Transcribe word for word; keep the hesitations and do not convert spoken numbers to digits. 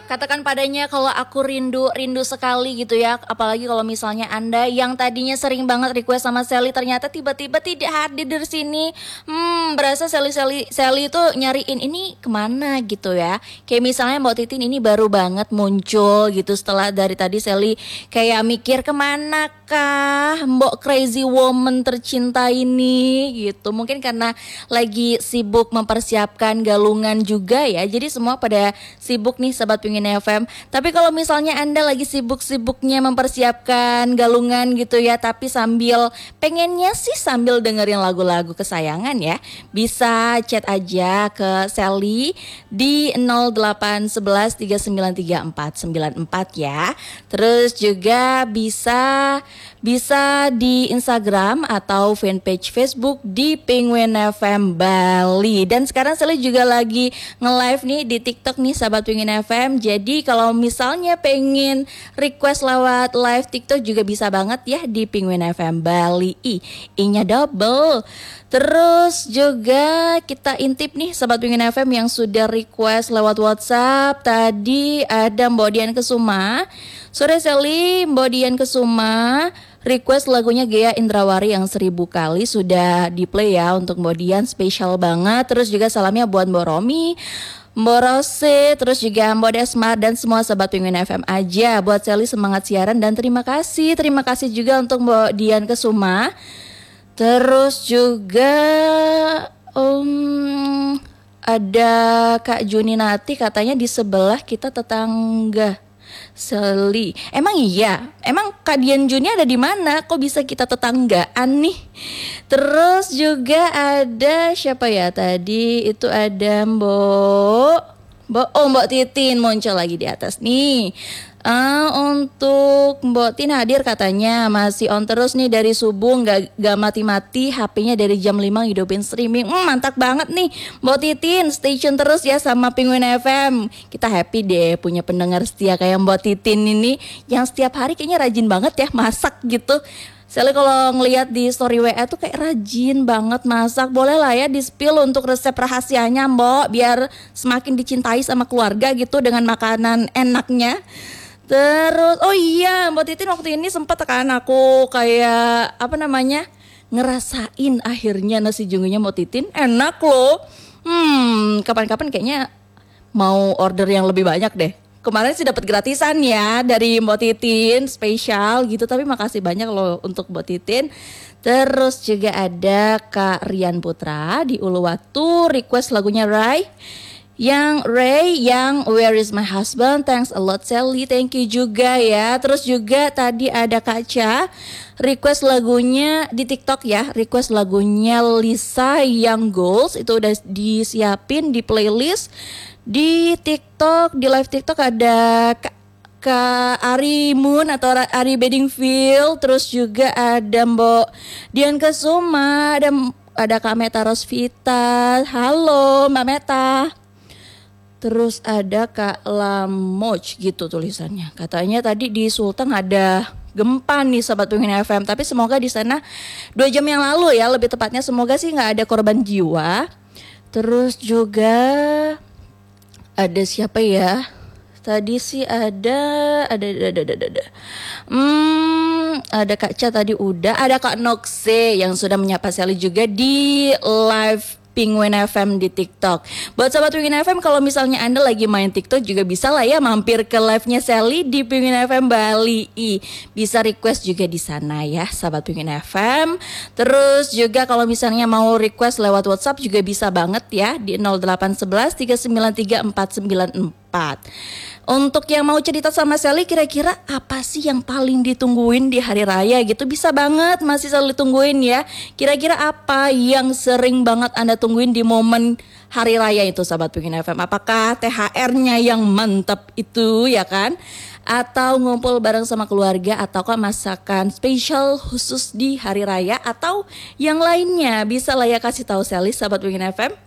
Katakan padanya kalau aku rindu, rindu sekali gitu ya. Apalagi kalau misalnya Anda yang tadinya sering banget request sama Sally ternyata tiba-tiba tidak hadir dari sini. Hmm, berasa Sally Sally Sally itu nyariin ini kemana gitu ya. Kayak misalnya Mbak Titin ini baru banget muncul gitu setelah dari tadi Sally kayak mikir kemana kah Mbok Crazy Woman tercinta ini gitu. Mungkin karena lagi sibuk mempersiapkan galungan juga ya. Jadi semua pada sibuk nih Sobat Pingin F M. Tapi kalau misalnya Anda lagi sibuk-sibuknya mempersiapkan galungan gitu ya, tapi sambil pengennya sih sambil dengerin lagu-lagu kesayangan ya, bisa chat aja ke Sally di nol delapan satu satu tiga sembilan tiga empat sembilan empat ya. Terus juga bisa bisa di Instagram atau fanpage Facebook di Penguin F M Bali. Dan sekarang Sally juga lagi nge-live nih di TikTok nih Sahabat Penguin F M. Jadi kalau misalnya pengen request lewat live TikTok juga bisa banget ya di Penguin F M Bali. I, I-nya double. Terus juga kita intip nih Sobat Penguin F M yang sudah request lewat WhatsApp. Tadi ada Mbak Dian Kesuma. Sore Sally, Mbak Dian Kesuma request lagunya Gea Indrawari yang seribu kali sudah di play ya untuk Mbak Dian, spesial banget. Terus juga salamnya buat Mbak Romi, Mbak Rose, terus juga Mbak Desmar dan semua Sobat Penguin F M aja. Buat Sally semangat siaran dan terima kasih. Terima kasih juga untuk Mbak Dian Kesuma. Terus juga um, ada Kak Juninati katanya di sebelah kita tetangga Sally. Emang iya? Emang Kak Dian Juni ada di mana? Kok bisa kita tetanggaan nih? Terus juga ada siapa ya tadi? Itu ada Mbok Mbok Oh Mbok Titin muncul lagi di atas nih. Uh, untuk Mbok Tin hadir katanya masih on terus nih dari subuh nggak nggak mati-mati, H P-nya dari jam lima hidupin streaming. Hmm, mantap banget nih Mbok Titin, stay tune terus ya sama Penguin F M. Kita happy deh punya pendengar setia kayak Mbok Titin ini yang setiap hari kayaknya rajin banget ya masak gitu. Sally kalau ngelihat di story W A tuh kayak rajin banget masak. Boleh lah ya di-spill untuk resep rahasianya Mbok biar semakin dicintai sama keluarga gitu dengan makanan enaknya. Terus, oh iya Mbak Titin waktu ini sempat kan aku kayak apa namanya ngerasain akhirnya nasi junggunya Mbak Titin enak loh. Hmm, kapan-kapan kayaknya mau order yang lebih banyak deh. Kemarin sih dapat gratisan ya dari Mbak Titin spesial gitu, tapi makasih banyak loh untuk Mbak Titin. Terus juga ada Kak Rian Putra di Uluwatu request lagunya Rai. Yang Ray, yang Where Is My Husband, thanks a lot Sally, thank you juga ya. Terus juga tadi ada Kaca request lagunya di TikTok ya, request lagunya Lisa yang Goals, itu udah disiapin di playlist di TikTok, di live TikTok ada Kak Kak Ari Moon atau Ari Bedingfield. Terus juga ada Mbok Dian Kesuma, ada ada Kak Meta Rosvita, halo Mbak Meta. Terus ada Kak Lamoch gitu tulisannya. Katanya tadi di Sulteng ada gempa nih Sobat Penguin F M. Tapi semoga di sana dua jam yang lalu ya, lebih tepatnya semoga sih nggak ada korban jiwa. Terus juga ada siapa ya? Tadi sih ada ada ada ada ada. ada. Hmm, ada Kak Ca tadi udah, ada Kak Noxe yang sudah menyapa Sally juga di live Penguin F M di TikTok. Buat Sobat Penguin F M, kalau misalnya Anda lagi main TikTok juga bisa lah ya mampir ke live-nya Sally di Penguin F M Bali. I, bisa request juga di sana ya Sobat Penguin F M. Terus juga kalau misalnya mau request lewat WhatsApp juga bisa banget ya di nol delapan satu satu tiga sembilan tiga empat sembilan empat. Untuk yang mau cerita sama Sally kira-kira apa sih yang paling ditungguin di hari raya gitu, bisa banget masih selalu tungguin ya. Kira-kira apa yang sering banget Anda tungguin di momen hari raya itu Sahabat Penguin F M? Apakah T H R-nya yang mantap itu ya kan? Atau ngumpul bareng sama keluarga, ataukah masakan spesial khusus di hari raya, atau yang lainnya? Bisa lah ya kasih tahu Sally Sahabat Penguin F M.